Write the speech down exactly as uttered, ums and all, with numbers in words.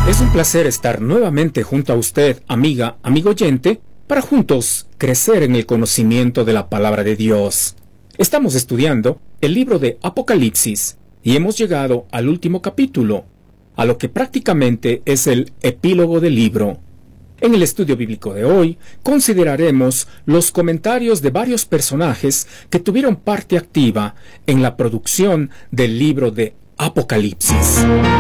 Es un placer estar nuevamente junto a usted, amiga, amigo oyente, para juntos crecer en el conocimiento de la palabra de Dios. Estamos estudiando el libro de Apocalipsis y hemos llegado al último capítulo, a lo que prácticamente es el epílogo del libro. En el estudio bíblico de hoy consideraremos los comentarios de varios personajes que tuvieron parte activa en la producción del libro de Apocalipsis.